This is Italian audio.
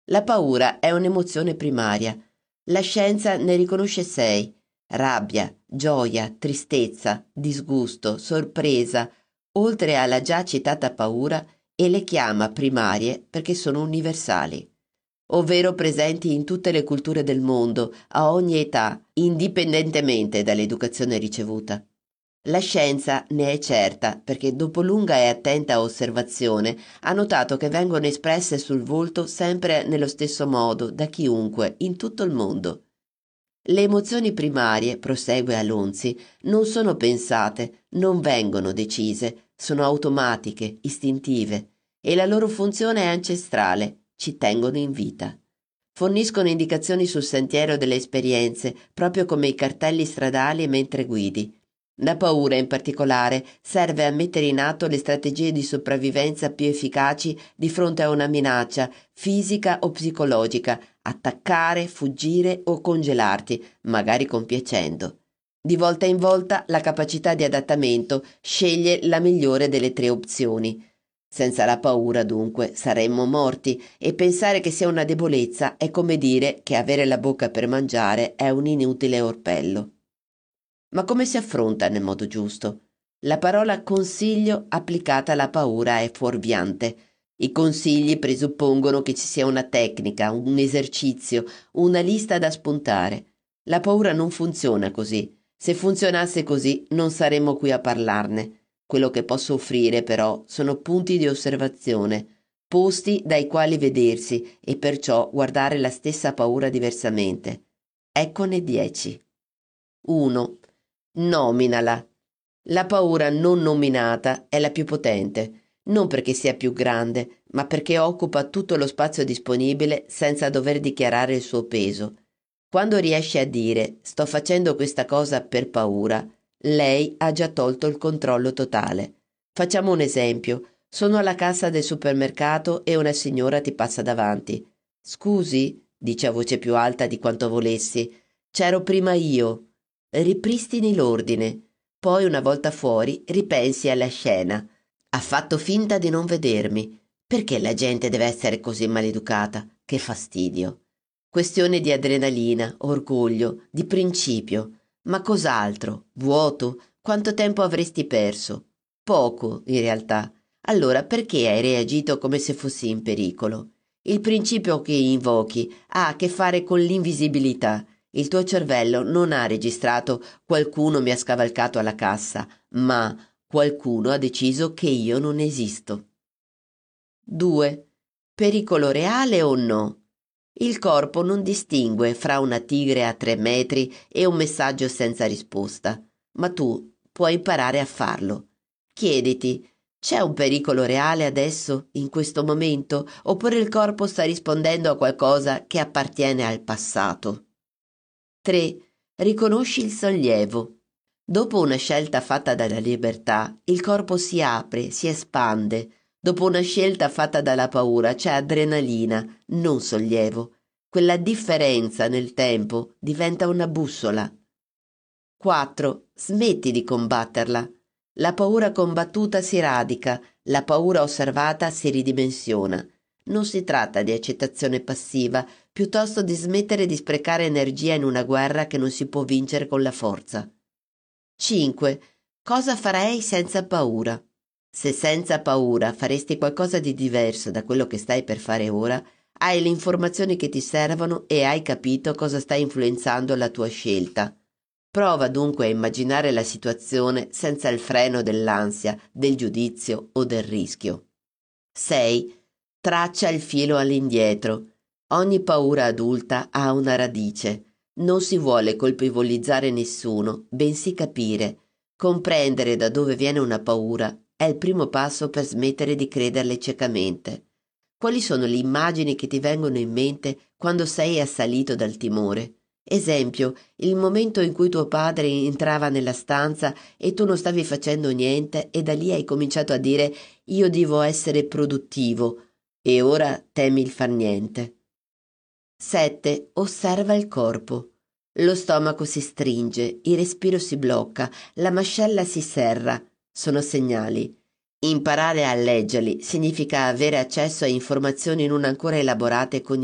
La paura è un'emozione primaria. La scienza ne riconosce 6: rabbia, gioia, tristezza, disgusto, sorpresa, oltre alla già citata paura, e le chiama primarie perché sono universali, ovvero presenti in tutte le culture del mondo, a ogni età, indipendentemente dall'educazione ricevuta. La scienza ne è certa perché dopo lunga e attenta osservazione ha notato che vengono espresse sul volto sempre nello stesso modo da chiunque in tutto il mondo. Le emozioni primarie, prosegue Alonzi, non sono pensate, non vengono decise, sono automatiche, istintive, e la loro funzione è ancestrale, ci tengono in vita. Forniscono indicazioni sul sentiero delle esperienze, proprio come i cartelli stradali mentre guidi. La paura, in particolare, serve a mettere in atto le strategie di sopravvivenza più efficaci di fronte a una minaccia, fisica o psicologica, attaccare, fuggire o congelarti, magari compiacendo. Di volta in volta la capacità di adattamento sceglie la migliore delle tre opzioni. Senza la paura, dunque, saremmo morti, e pensare che sia una debolezza è come dire che avere la bocca per mangiare è un inutile orpello. Ma come si affronta nel modo giusto? La parola consiglio applicata alla paura è fuorviante. I consigli presuppongono che ci sia una tecnica, un esercizio, una lista da spuntare. La paura non funziona così. Se funzionasse così non saremmo qui a parlarne. Quello che posso offrire, però, sono punti di osservazione, posti dai quali vedersi e perciò guardare la stessa paura diversamente. Eccone 10. 1. Nominala. La paura non nominata è la più potente, non perché sia più grande, ma perché occupa tutto lo spazio disponibile senza dover dichiarare il suo peso. Quando riesce a dire «sto facendo questa cosa per paura», lei ha già tolto il controllo totale. Facciamo un esempio. Sono alla cassa del supermercato e una signora ti passa davanti. «Scusi», dice a voce più alta di quanto volessi, «c'ero prima io». Ripristini l'ordine. Poi, una volta fuori, ripensi alla scena. Ha fatto finta di non vedermi. Perché la gente deve essere così maleducata? Che fastidio. Questione di adrenalina, orgoglio, di principio. Ma cos'altro? Vuoto? Quanto tempo avresti perso? Poco, in realtà. Allora perché hai reagito come se fossi in pericolo? Il principio che invochi ha a che fare con l'invisibilità. Il tuo cervello non ha registrato «qualcuno mi ha scavalcato alla cassa», ma «qualcuno ha deciso che io non esisto». 2. Pericolo reale o no? Il corpo non distingue fra una tigre a 3 metri e un messaggio senza risposta, ma tu puoi imparare a farlo. Chiediti: c'è un pericolo reale adesso, in questo momento, oppure il corpo sta rispondendo a qualcosa che appartiene al passato? 3. Riconosci il sollievo. Dopo una scelta fatta dalla libertà, il corpo si apre, si espande. Dopo una scelta fatta dalla paura c'è adrenalina, non sollievo. Quella differenza nel tempo diventa una bussola. 4. Smetti di combatterla. La paura combattuta si radica, la paura osservata si ridimensiona. Non si tratta di accettazione passiva, piuttosto di smettere di sprecare energia in una guerra che non si può vincere con la forza. 5. Cosa farei senza paura? Se senza paura faresti qualcosa di diverso da quello che stai per fare ora, hai le informazioni che ti servono e hai capito cosa sta influenzando la tua scelta. Prova dunque a immaginare la situazione senza il freno dell'ansia, del giudizio o del rischio. 6. Traccia il filo all'indietro. Ogni paura adulta ha una radice. Non si vuole colpevolizzare nessuno, bensì capire. Comprendere da dove viene una paura è il primo passo per smettere di crederle ciecamente. Quali sono le immagini che ti vengono in mente quando sei assalito dal timore? Esempio, il momento in cui tuo padre entrava nella stanza e tu non stavi facendo niente e da lì hai cominciato a dire «io devo essere produttivo» e ora temi il far niente. 7. Osserva il corpo. Lo stomaco si stringe, il respiro si blocca, la mascella si serra. Sono segnali. Imparare a leggerli significa avere accesso a informazioni non ancora elaborate con